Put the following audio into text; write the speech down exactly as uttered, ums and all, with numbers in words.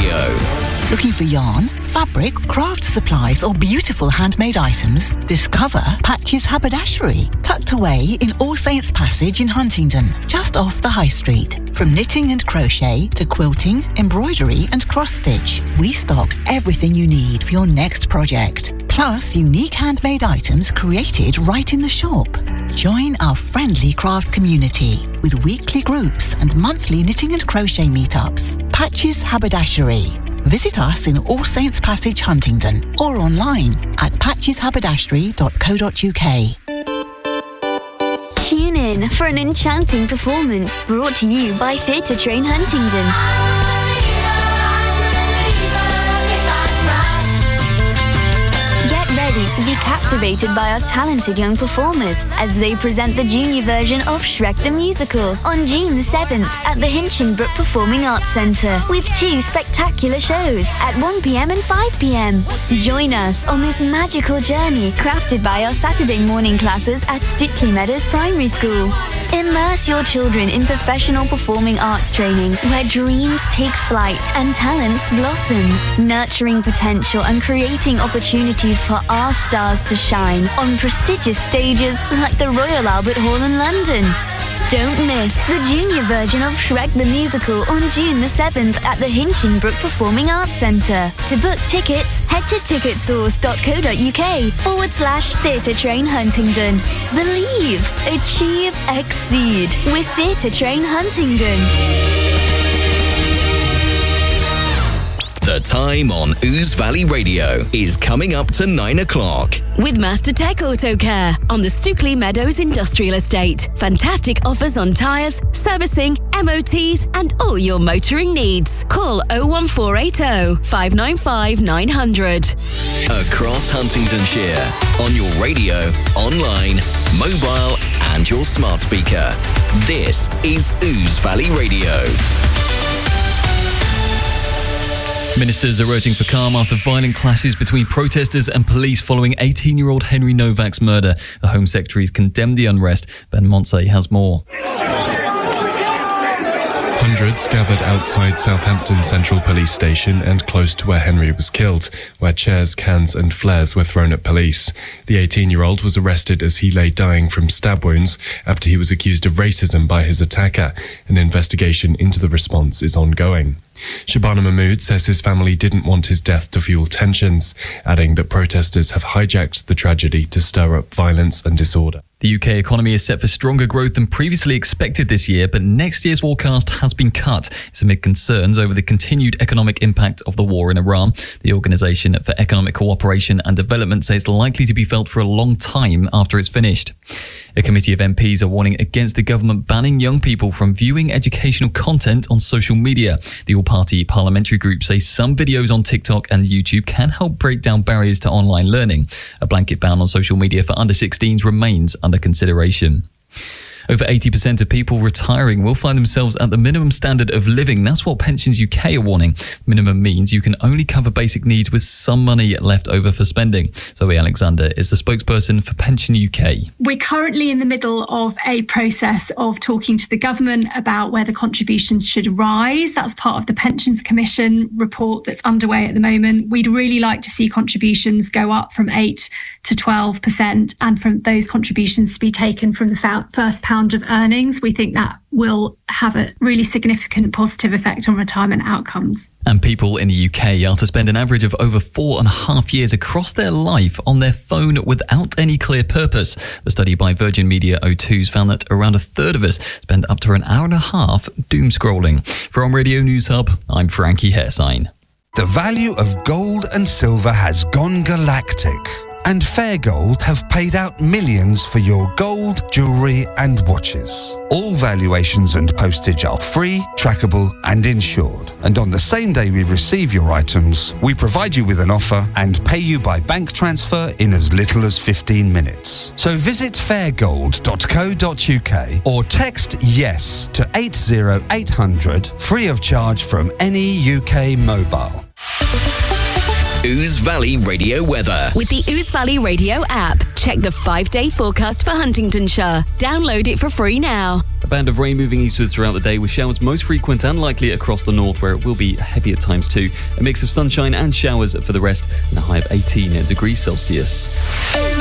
Radio. Looking for yarn, fabric, craft supplies or beautiful handmade items? Discover Patches Haberdashery, tucked away in All Saints Passage in Huntingdon, just off the High Street. From knitting and crochet to quilting, embroidery and cross-stitch, we stock everything you need for your next project. Plus unique handmade items created right in the shop. Join our friendly craft community with weekly groups and monthly knitting and crochet meetups. Patches Haberdashery. Visit us in All Saints Passage, Huntingdon, or online at patches haberdashery dot co dot uk. Tune in for an enchanting performance brought to you by Theatre Train Huntingdon. To be captivated by our talented young performers as they present the junior version of Shrek the Musical on June the seventh at the Hinchinbrook Performing Arts Centre with two spectacular shows at one p.m. and five p.m. Join us on this magical journey crafted by our Saturday morning classes at Stickley Meadows Primary School. Immerse your children in professional performing arts training where dreams take flight and talents blossom, nurturing potential and creating opportunities for our stars to shine on prestigious stages like the Royal Albert Hall in London. Don't miss the junior version of Shrek the Musical on June the seventh at the Hinchinbrook Performing Arts Centre. To book tickets, head to ticketsource dot co dot uk forward slash Theatre Train Huntingdon. Believe, achieve, exceed with Theatre Train Huntingdon. The time on Ouse Valley Radio is coming up to nine o'clock. With Master Tech Auto Care on the Stickley Meadows Industrial Estate. Fantastic offers on tyres, servicing, M O Ts and all your motoring needs. Call oh one four eight oh, five nine five, nine hundred. Across Huntingdonshire, on your radio, online, mobile and your smart speaker. This is Ouse Valley Radio. Ministers are urging for calm after violent clashes between protesters and police following eighteen-year-old Henry Novak's murder. The Home Secretary has condemned the unrest. Ben Montse has more. Hundreds gathered outside Southampton Central Police Station and close to where Henry was killed, where chairs, cans and flares were thrown at police. The eighteen-year-old was arrested as he lay dying from stab wounds after he was accused of racism by his attacker. An investigation into the response is ongoing. Shabana Mahmood says his family didn't want his death to fuel tensions, adding that protesters have hijacked the tragedy to stir up violence and disorder. The U K economy is set for stronger growth than previously expected this year, but next year's forecast has been cut. It's amid concerns over the continued economic impact of the war in Iran. The Organisation for Economic Cooperation and Development says it's likely to be felt for a long time after it's finished. A committee of M Ps are warning against the government banning young people from viewing educational content on social media. The all-party parliamentary group says some videos on TikTok and YouTube can help break down barriers to online learning. A blanket ban on social media for under sixteens remains under consideration. Over eighty percent of people retiring will find themselves at the minimum standard of living. That's what Pensions U K are warning. Minimum means you can only cover basic needs with some money left over for spending. Zoe Alexander is the spokesperson for Pension U K. We're currently in the middle of a process of talking to the government about whether contributions should rise. That's part of the Pensions Commission report that's underway at the moment. We'd really like to see contributions go up from eight to twelve percent and from those contributions to be taken from the first pound of earnings. We think that will have a really significant positive effect on retirement outcomes. And people in the U K are to spend an average of over four and a half years across their life on their phone without any clear purpose. The study by Virgin Media O two's found that around a third of us spend up to an hour and a half doom scrolling. From Radio News Hub, I'm Frankie Hairsign. The value of gold and silver has gone galactic. And Fair Gold have paid out millions for your gold, jewellery and watches. All valuations and postage are free, trackable and insured. And on the same day we receive your items, we provide you with an offer and pay you by bank transfer in as little as fifteen minutes. So visit fair gold dot co dot uk or text YES to eight zero eight hundred free of charge from any U K mobile. Ouse Valley Radio weather. With the Ouse Valley Radio app, check the five-day forecast for Huntingdonshire. Download it for free now. band of rain moving eastwards throughout the day, with showers most frequent and likely across the north, where it will be heavy at times too. A mix of sunshine and showers for the rest, and a high of eighteen degrees Celsius.